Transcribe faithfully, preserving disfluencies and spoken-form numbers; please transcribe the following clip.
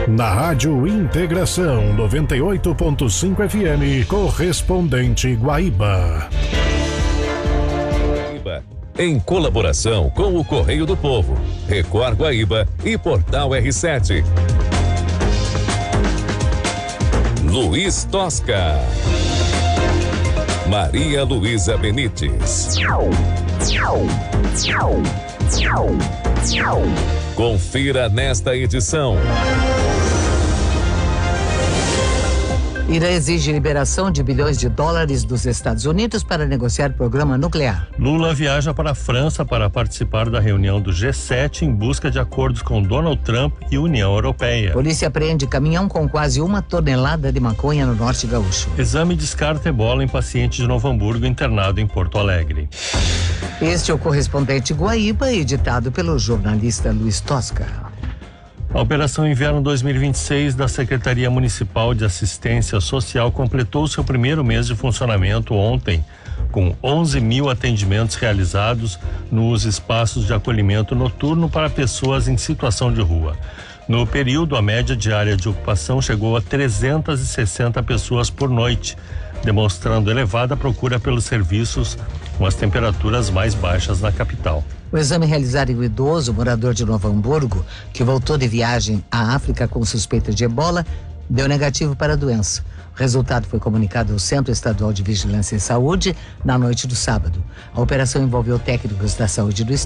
Na Rádio Integração noventa e oito ponto cinco F M, correspondente Guaíba. Em colaboração com o Correio do Povo, Record Guaíba e Portal R sete. Luiz Tosca. Maria Luísa Benites. Confira nesta edição. Irã exige liberação de bilhões de dólares dos Estados Unidos para negociar programa nuclear. Lula viaja para a França para participar da reunião do G sete em busca de acordos com Donald Trump e União Europeia. Polícia apreende caminhão com quase uma tonelada de maconha no Norte Gaúcho. Exame descarta ebola em paciente de Novo Hamburgo internado em Porto Alegre. Este é o correspondente Guaíba, editado pelo jornalista Luiz Tosca. A Operação Inverno dois mil e vinte e seis da Secretaria Municipal de Assistência Social completou seu primeiro mês de funcionamento ontem, com onze mil atendimentos realizados nos espaços de acolhimento noturno para pessoas em situação de rua. No período, a média diária de ocupação chegou a trezentas e sessenta pessoas por noite, demonstrando elevada procura pelos serviços com as temperaturas mais baixas na capital. O exame realizado em um idoso morador de Novo Hamburgo, que voltou de viagem à África com suspeita de ebola, deu negativo para a doença. O resultado foi comunicado ao Centro Estadual de Vigilância em Saúde na noite do sábado. A operação envolveu técnicos da saúde do estado